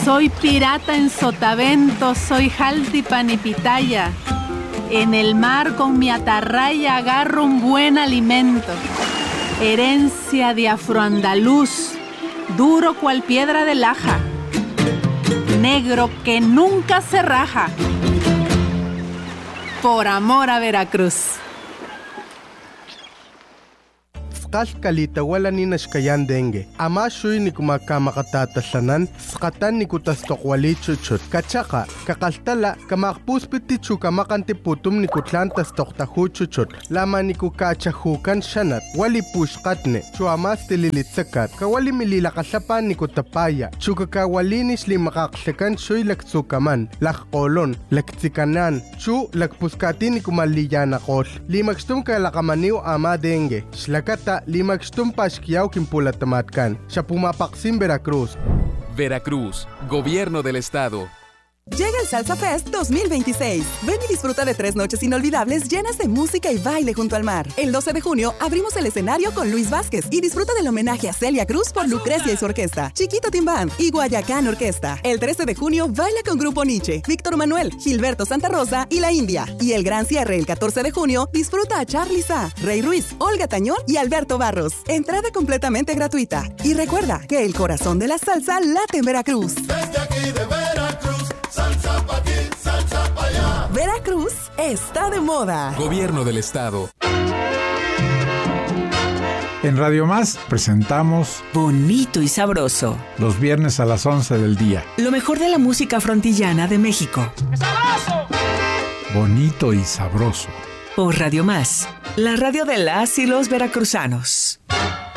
Soy pirata en sotavento, soy jaltipan y pitaya. En el mar con mi atarraya agarro un buen alimento. Herencia de afroandaluz, duro cual piedra de laja. Negro que nunca se raja. Por amor a Veracruz. Kalkalita wala ni nashkayan dengue. Ama shuy ni kumakamatatalanan, skatan ni kutastokwali chuchut. Kachaka, kakaltala, kamakpuspiti chukamakanti putum ni kutlantas toktahu chuchut. Lama ni kukachahukan shanat, wali pushkatne, chuamas tililitsakat, kawali mililakasapan ni kutapaya, chukakawalinis li makaksekan shuy laktsukaman, lakkolon, laktsikanan, chu lakpuskati ni kumaliyanakol. Limakstum kalakamaniw ama dengue. Shlakata Limaxtum Pashkiao Kimpulatamatkan, Chapumapaksim, Veracruz. Veracruz, Gobierno del Estado. Llega el Salsa Fest 2026. Ven y disfruta de 3 noches inolvidables llenas de música y baile junto al mar. El 12 de junio abrimos el escenario con Luis Vázquez y disfruta del homenaje a Celia Cruz por Lucrecia y su orquesta, Chiquito Team Band y Guayacán Orquesta. El 13 de junio baila con Grupo Nietzsche, Víctor Manuel, Gilberto Santa Rosa y La India. Y el gran cierre el 14 de junio disfruta a Charly Sa, Rey Ruiz, Olga Tañón y Alberto Barros. Entrada completamente gratuita. Y recuerda que el corazón de la salsa late en Veracruz. Desde aquí de Veracruz, salsa pa' aquí, salsa pa' allá. Veracruz está de moda. Gobierno del Estado. En Radio Más presentamos Bonito y Sabroso. Los viernes a las 11 del día. Lo mejor de la música frontillana de México. ¡Sabroso! Bonito y Sabroso. Por Radio Más, la radio de las y los veracruzanos.